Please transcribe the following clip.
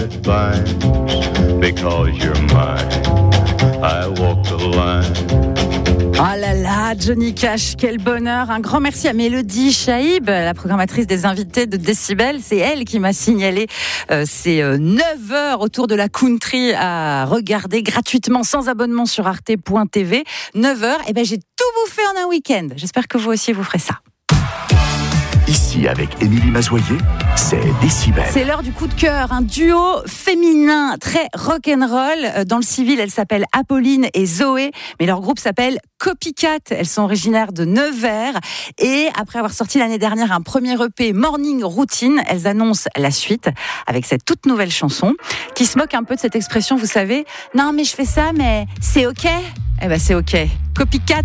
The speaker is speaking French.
Because you're mine, I walk the line. Oh là là, Johnny Cash, quel bonheur. Un grand merci à Mélodie Chaïb, la programmatrice des invités de Décibel. C'est elle qui m'a signalé ces 9 heures autour de la country à regarder gratuitement, sans abonnement sur arte.tv. 9 heures, et j'ai tout bouffé en un week-end. J'espère que vous aussi vous ferez ça. Ici, avec Émilie Mazoyer, c'est Décibel. C'est l'heure du coup de cœur, un duo féminin très rock'n'roll. Dans le civil, elles s'appellent Apolline et Zoé, mais leur groupe s'appelle Copycat. Elles sont originaires de Nevers et après avoir sorti l'année dernière un premier EP, Morning Routine, elles annoncent la suite avec cette toute nouvelle chanson qui se moque un peu de cette expression, vous savez, non mais je fais ça, mais c'est ok. Eh ben c'est ok. Copycat.